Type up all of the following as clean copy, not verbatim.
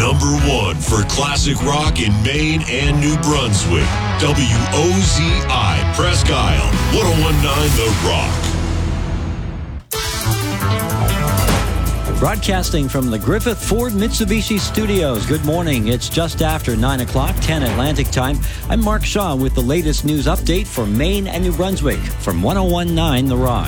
Number one for classic rock in Maine and New Brunswick. WOZI Presque Isle, 1019 The Rock. Broadcasting from the Griffith Ford Mitsubishi Studios. Good morning. It's just after 9 o'clock, 10 Atlantic time. I'm Mark Shaw with the latest news update for Maine and New Brunswick from 1019 The Rock.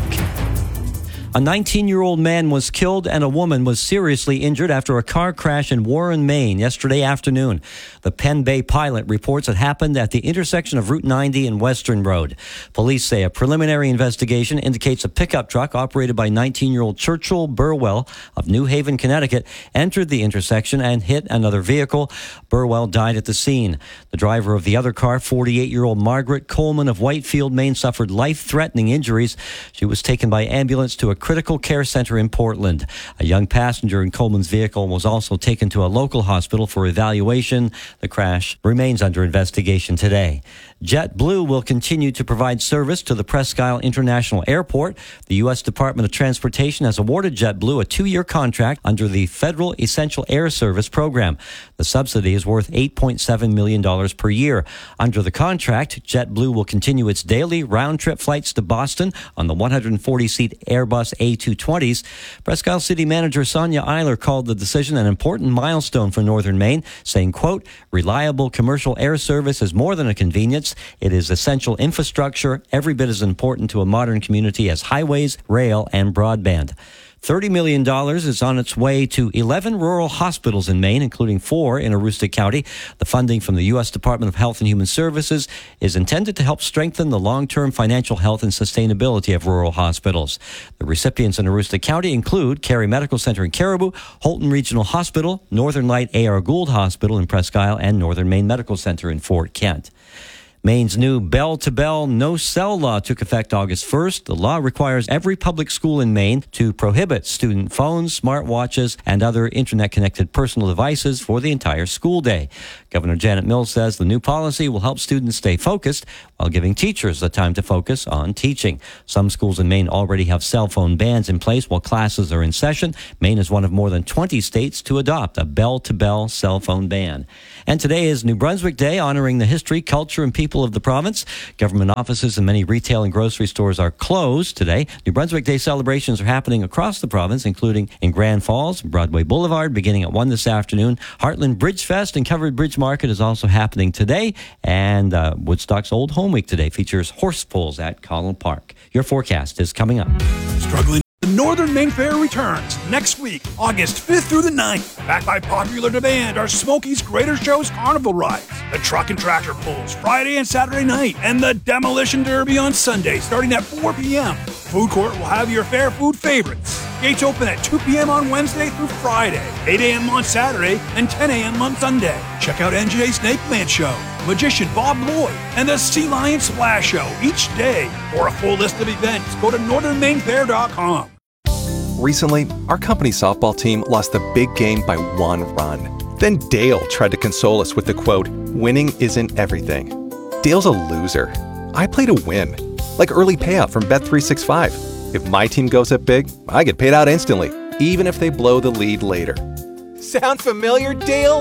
A 19-year-old man was killed and a woman was seriously injured after a car crash in Warren, Maine yesterday afternoon. The Penn Bay Pilot reports it happened at the intersection of Route 90 and Western Road. Police say a preliminary investigation indicates a pickup truck operated by 19-year-old Churchill Burwell of New Haven, Connecticut, entered the intersection and hit another vehicle. Burwell died at the scene. The driver of the other car, 48-year-old Margaret Coleman of Whitefield, Maine, suffered life-threatening injuries. She was taken by ambulance to a critical care center in Portland. A young passenger in Coleman's vehicle was also taken to a local hospital for evaluation. The crash remains under investigation today. JetBlue will continue to provide service to the Presque Isle International Airport. The U.S. Department of Transportation has awarded JetBlue a 2-year contract under the Federal Essential Air Service program. The subsidy is worth $8.7 million per year. Under the contract, JetBlue will continue its daily round-trip flights to Boston on the 140-seat Airbus A220s. Presque Isle City Manager Sonia Eiler called the decision an important milestone for Northern Maine, saying, quote, "Reliable commercial air service is more than a convenience. It is essential infrastructure, every bit as important to a modern community as highways, rail, and broadband." $30 million is on its way to 11 rural hospitals in Maine, including 4 in Aroostook County. The funding from the U.S. Department of Health and Human Services is intended to help strengthen the long-term financial health and sustainability of rural hospitals. The recipients in Aroostook County include Cary Medical Center in Caribou, Holton Regional Hospital, Northern Light A.R. Gould Hospital in Presque Isle, and Northern Maine Medical Center in Fort Kent. Maine's new bell-to-bell no-cell law took effect August 1st. The law requires every public school in Maine to prohibit student phones, smartwatches, and other internet-connected personal devices for the entire school day. Governor Janet Mills says the new policy will help students stay focused while giving teachers the time to focus on teaching. Some schools in Maine already have cell phone bans in place while classes are in session. Maine is one of more than 20 states to adopt a bell-to-bell cell phone ban. And today is New Brunswick Day, honoring the history, culture, and people of the province. Government offices and many retail and grocery stores are closed today. New Brunswick Day celebrations are happening across the province, including in Grand Falls, Broadway Boulevard, beginning at 1 this afternoon. Heartland Bridge Fest and Covered Bridge Market is also happening today. And Woodstock's Old Home Week today features horse pulls at Collin Park. Your forecast is coming up. Struggling? The Northern Maine Fair returns next week, August 5th through the 9th. Backed by popular demand are Smokies Greater Shows Carnival rides, the Truck and Tractor Pulls Friday and Saturday night, and the Demolition Derby on Sunday starting at 4 p.m. Food Court will have your fair food favorites. Gates open at 2 p.m. on Wednesday through Friday, 8 a.m. on Saturday, and 10 a.m. on Sunday. Check out NJ Snake Man Show, Magician Bob Lloyd, and the Sea Lion Splash Show each day. For a full list of events, go to northernmainefair.com. Recently, our company softball team lost the big game by 1 run. Then Dale tried to console us with the quote, "Winning isn't everything." Dale's a loser. I play to win, like early payout from Bet365. If my team goes up big, I get paid out instantly, even if they blow the lead later. Sound familiar, Dale?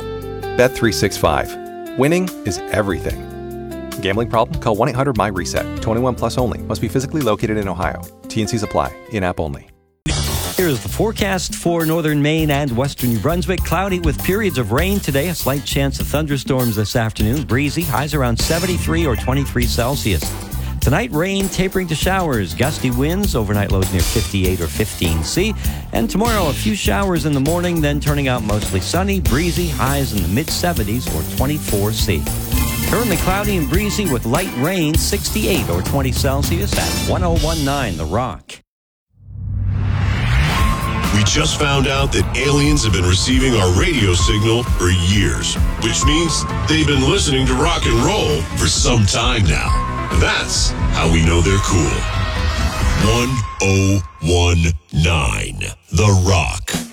Bet365. Winning is everything. Gambling problem? Call 1-800-MY-RESET. 21 plus only. Must be physically located in Ohio. T&Cs apply. In-app only. Here's the forecast for northern Maine and western New Brunswick. Cloudy with periods of rain today. A slight chance of thunderstorms this afternoon. Breezy. Highs around 73 or 23 Celsius. Tonight, rain tapering to showers. Gusty winds. Overnight lows near 58 or 15 C. And tomorrow, a few showers in the morning, then turning out mostly sunny. Breezy. Highs in the mid-70s or 24 C. Currently cloudy and breezy with light rain. 68 or 20 Celsius at 1019 The Rock. We just found out that aliens have been receiving our radio signal for years, which means they've been listening to rock and roll for some time now. And that's how we know they're cool. 1019 The Rock.